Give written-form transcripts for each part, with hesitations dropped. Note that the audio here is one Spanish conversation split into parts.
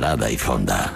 Parada y Fonda.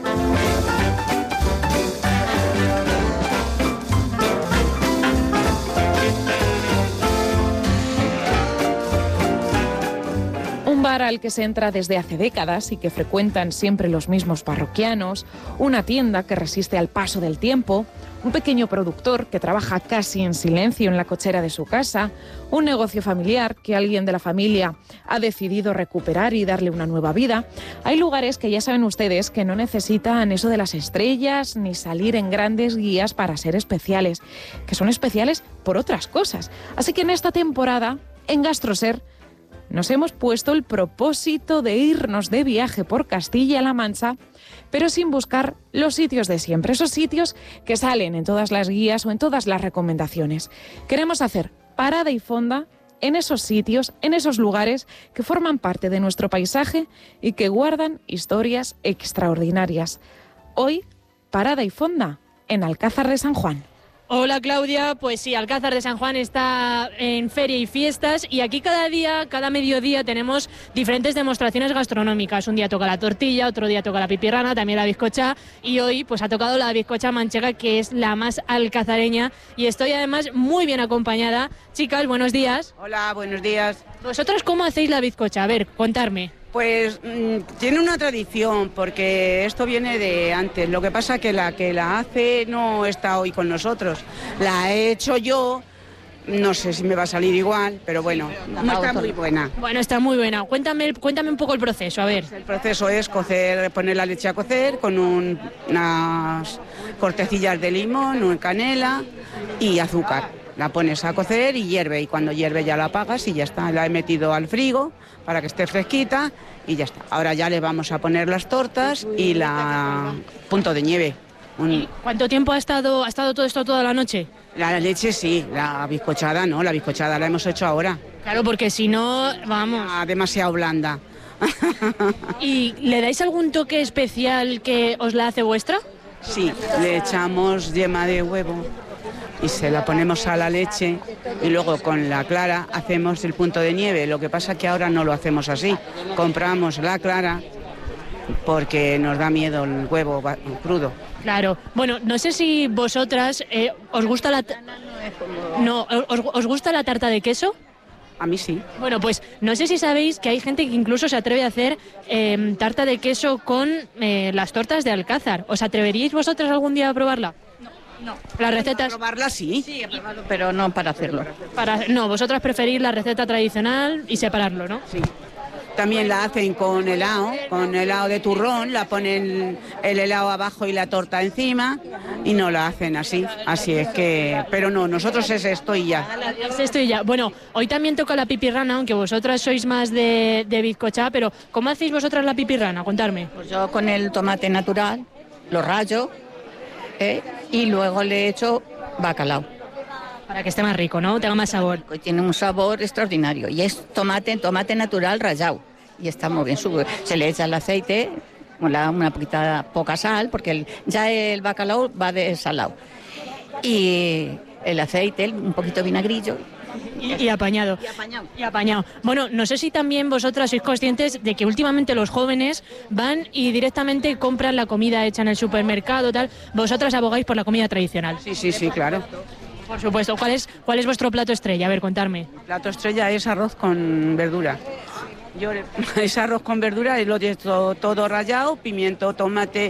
Un bar al que se entra desde hace décadas y que frecuentan siempre los mismos parroquianos, una tienda que resiste al paso del tiempo, un pequeño productor que trabaja casi en silencio en la cochera de su casa, un negocio familiar que alguien de la familia ha decidido recuperar y darle una nueva vida. Hay lugares que ya saben ustedes que no necesitan eso de las estrellas ni salir en grandes guías para ser especiales, que son especiales por otras cosas. Así que en esta temporada, en GastroSer, nos hemos puesto el propósito de irnos de viaje por Castilla-La Mancha, pero sin buscar los sitios de siempre, esos sitios que salen en todas las guías o en todas las recomendaciones. Queremos hacer parada y fonda en esos sitios, en esos lugares que forman parte de nuestro paisaje y que guardan historias extraordinarias. Hoy, parada y fonda en Alcázar de San Juan. Hola Claudia, pues sí, Alcázar de San Juan está en feria y fiestas y aquí cada día, cada mediodía tenemos diferentes demostraciones gastronómicas. Un día toca la tortilla, otro día toca la pipirrana, también la bizcocha y hoy pues ha tocado la bizcocha manchega, que es la más alcazareña, y estoy además muy bien acompañada. Chicas, buenos días. Hola, buenos días. ¿Vosotras cómo hacéis la bizcocha? A ver, contarme. Pues tiene una tradición, porque esto viene de antes. Lo que pasa que la hace no está hoy con nosotros. La he hecho yo, no sé si me va a salir igual, pero bueno, no está muy buena. Bueno, está muy buena. Cuéntame un poco el proceso, a ver. El proceso es cocer, poner la leche a cocer con unas cortecillas de limón, canela y azúcar. La pones a cocer y hierve, y cuando hierve ya la apagas y ya está. La he metido al frigo para que esté fresquita y ya está. Ahora ya le vamos a poner las tortas y la punto de nieve. ¿Y cuánto tiempo ha estado todo esto toda la noche? La leche sí, la bizcochada no, la bizcochada la hemos hecho ahora. Claro, porque si no, vamos... Demasiado blanda. ¿Y le dais algún toque especial que os la hace vuestra? Sí, le echamos yema de huevo y se la ponemos a la leche y luego con la clara hacemos el punto de nieve. Lo que pasa que ahora no lo hacemos así, compramos la clara porque nos da miedo el huevo crudo. Claro. Bueno, no sé si vosotras os gusta ¿os gusta la tarta de queso? A mí sí. Bueno, pues no sé si sabéis que hay gente que incluso se atreve a hacer tarta de queso con las tortas de Alcázar. ¿Os atreveríais vosotras algún día a probarla? No. ¿Las recetas? ¿A probarla sí? Sí, a probarlo, pero no para hacerlo. No, vosotras preferís la receta tradicional y separarlo, ¿no? Sí. También la hacen con helado de turrón, la ponen el helado abajo y la torta encima y no la hacen así. Así es que, pero no, nosotros es esto y ya. Es esto y ya. Bueno, hoy también toca la pipirrana, aunque vosotras sois más de bizcochá, pero ¿cómo hacéis vosotras la pipirrana? Contarme. Pues yo con el tomate natural lo rayo y luego le echo bacalao. Para que esté más rico, ¿no? Tenga más sabor. Y tiene un sabor extraordinario. Y es tomate natural rallado. Y está muy bien. Se le echa el aceite, una poca sal, porque ya el bacalao va de salado. Y el aceite, un poquito de vinagrillo. Y apañado. Y apañado. Bueno, no sé si también vosotras sois conscientes de que últimamente los jóvenes van y directamente compran la comida hecha en el supermercado, tal. Vosotras abogáis por la comida tradicional. Sí, claro. Por supuesto. ¿Cuál es vuestro plato estrella? A ver, contarme. El plato estrella es arroz con verdura. Es arroz con verdura y lo de todo rallado, pimiento, tomate,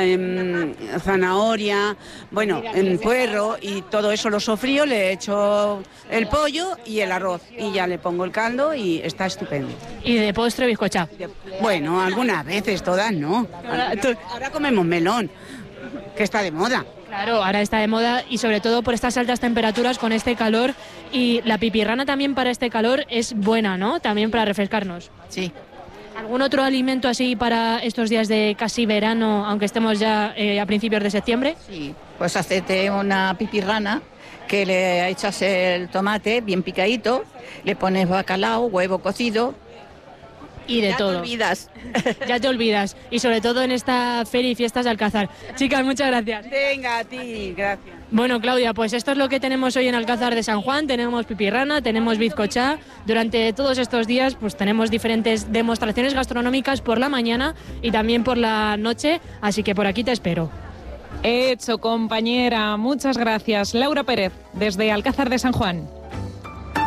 zanahoria, puerro, y todo eso lo sofrío, le echo el pollo y el arroz y ya le pongo el caldo y está estupendo. ¿Y de postre bizcochá? Bueno, algunas veces, todas no. Ahora comemos melón, que está de moda. Claro, ahora está de moda y sobre todo por estas altas temperaturas con este calor, y la pipirrana también para este calor es buena, ¿no? También para refrescarnos. Sí. ¿Algún otro alimento así para estos días de casi verano, aunque estemos ya a principios de septiembre? Sí, pues hacete una pipirrana que le echas el tomate bien picadito, le pones bacalao, huevo cocido y de todo. Ya te olvidas. Ya te olvidas. Y sobre todo en esta feria y fiestas de Alcázar. Chicas, muchas gracias. Venga, a ti, gracias. Bueno, Claudia, pues esto es lo que tenemos hoy en Alcázar de San Juan. Tenemos pipirrana, tenemos bizcochá. Durante todos estos días pues tenemos diferentes demostraciones gastronómicas por la mañana y también por la noche, así que por aquí te espero. Hecho, compañera. Muchas gracias. Laura Pérez, desde Alcázar de San Juan.